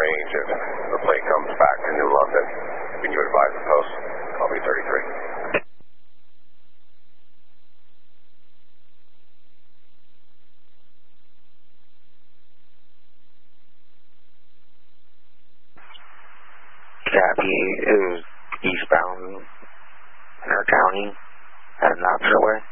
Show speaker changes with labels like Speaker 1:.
Speaker 1: range. If the plane comes back to New London, can you advise the post? I'll be 33.
Speaker 2: Copy, it was eastbound Inner County at Knoxville Way.